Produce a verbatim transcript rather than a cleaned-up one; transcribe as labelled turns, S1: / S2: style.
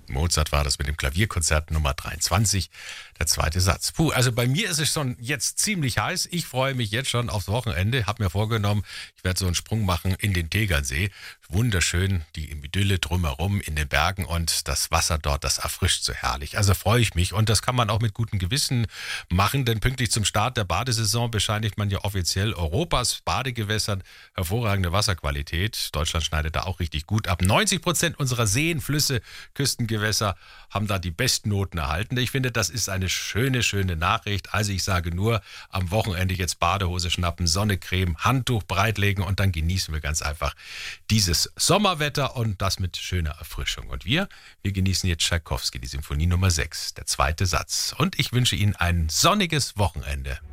S1: Mozart war das mit dem Klavierkonzert Nummer dreiundzwanzig, der zweite Satz. Puh, also bei mir ist es schon jetzt ziemlich heiß. Ich freue mich jetzt schon aufs Wochenende. Habe mir vorgenommen, ich werde so einen Sprung machen in den Tegernsee. Wunderschön, die Idylle drumherum in den Bergen und das Wasser dort, das erfrischt so herrlich. Also freue ich mich und das kann man auch mit gutem Gewissen machen, denn pünktlich zum Start der Badesaison bescheinigt man ja offiziell Europas Badegewässern hervorragende Wasserqualität. Deutschland schneidet da auch richtig gut ab. neunzig Prozent unserer Seen, Flüsse, Küstengewässer haben da die besten Noten erhalten. Ich finde, das ist eine schöne, schöne Nachricht. Also ich sage nur, am Wochenende jetzt Badehose schnappen, Sonnecreme, Handtuch breitlegen und dann genießen wir ganz einfach dieses Sommerwetter und das mit schöner Erfrischung. Und wir, wir genießen jetzt Tschaikowski, die Symphonie Nummer sechs, der zweite Satz. Und ich wünsche Ihnen ein sonniges Wochenende.